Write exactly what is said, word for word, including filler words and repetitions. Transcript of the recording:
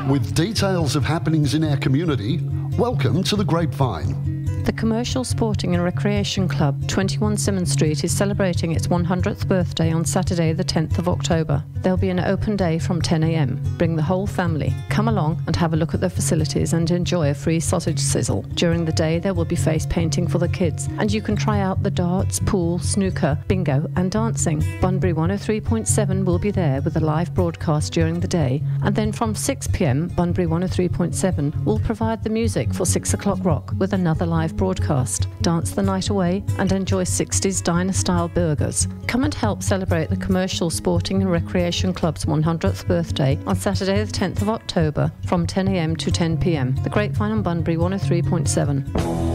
With details of happenings in our community, welcome to The Grapevine. The Commercial Sporting and Recreation Club, twenty-one Symonds Street, is celebrating its one hundredth birthday on Saturday the tenth of October. There'll be an open day from ten a m. Bring the whole family. Come along and have a look at the facilities and enjoy a free sausage sizzle. During the day there will be face painting for the kids, and you can try out the darts, pool, snooker, bingo and dancing. Bunbury one oh three point seven will be there with a live broadcast during the day, and then from six p m Bunbury one oh three point seven will provide the music for six o'clock rock with another live broadcast. Dance the night away and enjoy sixties diner-style burgers. Come and help celebrate the Commercial Sporting and Recreation Club's one hundredth birthday on Saturday the tenth of October from ten a m to ten p m. The Grapevine on Bunbury one oh three point seven.